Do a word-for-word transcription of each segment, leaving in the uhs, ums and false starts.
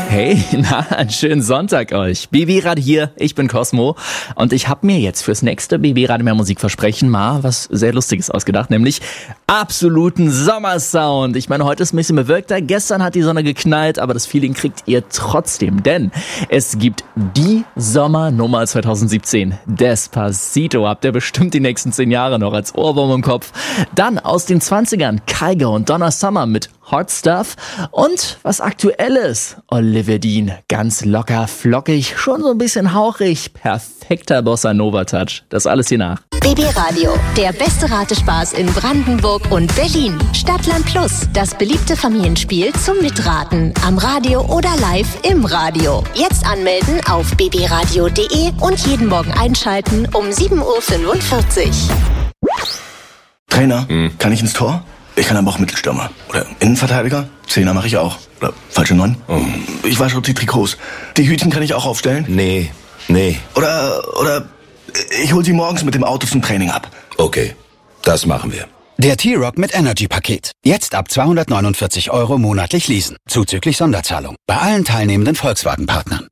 Hey, na, einen schönen Sonntag euch. B B-Radio hier, ich bin Cosmo und ich habe mir jetzt fürs nächste B B-Radio mehr Musikversprechen mal was sehr Lustiges ausgedacht, nämlich absoluten Sommersound. Ich meine, heute ist ein bisschen bewölkter, gestern hat die Sonne geknallt, aber das Feeling kriegt ihr trotzdem, denn es gibt die Sommernummer zwanzig siebzehn. Despacito, habt ihr bestimmt die nächsten zehn Jahre noch als Ohrwurm im Kopf. Dann aus den zwanzigern Kygo und Donna Summer mit Hot Stuff und was Aktuelles. Olivia Dean, ganz locker, flockig, schon so ein bisschen hauchig, perfekter Bossa Nova Touch. Das alles hier nach. B B-Radio, der beste Ratespaß in Brandenburg und Berlin. Stadtland Plus, das beliebte Familienspiel zum Mitraten. Am Radio oder live im Radio. Jetzt anmelden auf b b radio punkt de und jeden Morgen einschalten um sieben Uhr fünfundvierzig. Trainer, hm. kann ich ins Tor? Ich kann aber auch Mittelstürmer. Oder Innenverteidiger. Zehner mache ich auch. Oder falsche Neun. Oh. Ich wasche die Trikots. Die Hütchen kann ich auch aufstellen. Nee, nee. Oder, oder ich hol sie morgens mit dem Auto zum Training ab. Okay, das machen wir. Der T-Rock mit Energy-Paket. Jetzt ab zweihundertneunundvierzig Euro monatlich leasen. Zuzüglich Sonderzahlung. Bei allen teilnehmenden Volkswagen-Partnern.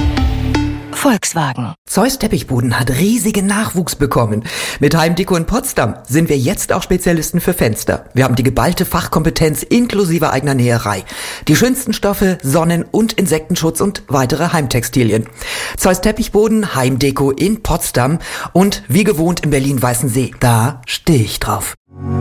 Volkswagen. Zeus Teppichboden hat riesigen Nachwuchs bekommen. Mit Heimdeko in Potsdam sind wir jetzt auch Spezialisten für Fenster. Wir haben die geballte Fachkompetenz inklusive eigener Näherei. Die schönsten Stoffe, Sonnen- und Insektenschutz und weitere Heimtextilien. Zeus Teppichboden, Heimdeko in Potsdam und wie gewohnt in Berlin-Weißensee. Da stehe ich drauf.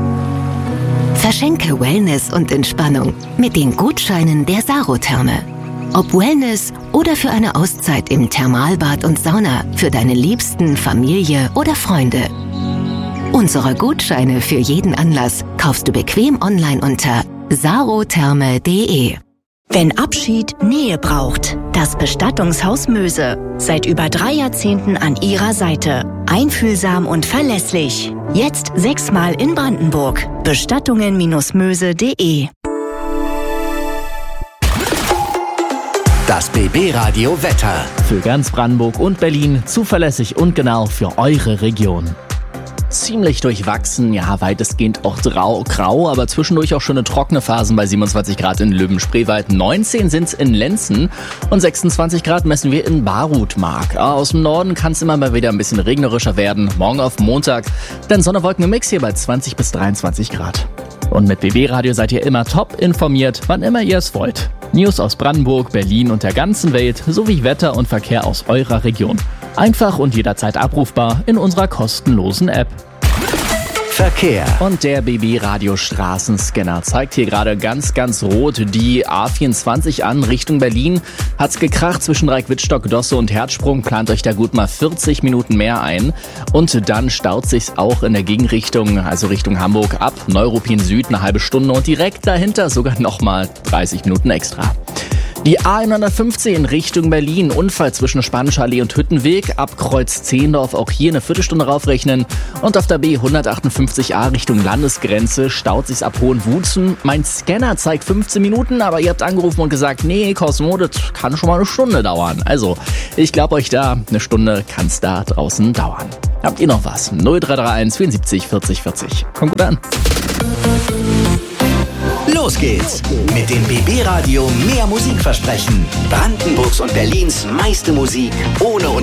Verschenke Wellness und Entspannung mit den Gutscheinen der Sarotherme. Ob Wellness oder für eine Auszeit im Thermalbad und Sauna für deine Liebsten, Familie oder Freunde. Unsere Gutscheine für jeden Anlass kaufst du bequem online unter sarotherme punkt de. Wenn Abschied Nähe braucht, das Bestattungshaus Möse. Seit über drei Jahrzehnten an Ihrer Seite. Einfühlsam und verlässlich. Jetzt sechsmal in Brandenburg. Bestattungen Möse punkt de. Das B B-Radio Wetter. Für ganz Brandenburg und Berlin zuverlässig und genau für eure Region. Ziemlich durchwachsen, ja weitestgehend auch drau, grau, aber zwischendurch auch schöne trockene Phasen bei siebenundzwanzig Grad in Löwen-Spreewald, neunzehn sind's in Lenzen und sechsundzwanzig Grad messen wir in Barutmark. Aus dem Norden kann es immer mal wieder ein bisschen regnerischer werden, morgen auf Montag, dann Sonne-Wolken-Mix hier bei zwanzig bis dreiundzwanzig Grad. Und mit B B-Radio seid ihr immer top informiert, wann immer ihr es wollt. News aus Brandenburg, Berlin und der ganzen Welt sowie Wetter und Verkehr aus eurer Region. Einfach und jederzeit abrufbar in unserer kostenlosen App. Verkehr. Und der B B-Radio Straßenscanner zeigt hier gerade ganz, ganz rot die A vierundzwanzig an Richtung Berlin. Hat's gekracht zwischen Dreick-Wittstock, Dosse und Herzsprung. Plant euch da gut mal vierzig Minuten mehr ein. Und dann staut sich's auch in der Gegenrichtung, also Richtung Hamburg ab. Neuruppin Süd eine halbe Stunde und direkt dahinter sogar nochmal dreißig Minuten extra. Die A hundertfünfzehn Richtung Berlin, Unfall zwischen Spanischer Allee und Hüttenweg, ab Kreuz Zehndorf auch hier eine Viertelstunde raufrechnen. Und auf der B hundertachtundfünfzig A Richtung Landesgrenze staut sich's ab Hohenwutzen. Mein Scanner zeigt fünfzehn Minuten, aber ihr habt angerufen und gesagt, nee, Cosmo, das kann schon mal eine Stunde dauern. Also, ich glaube euch da, eine Stunde kann's da draußen dauern. Habt ihr noch was? null drei drei eins vierundsiebzig vierzig vierzig. Kommt gut an. Los geht's mit dem B B-Radio mehr Musikversprechen. Brandenburgs und Berlins meiste Musik ohne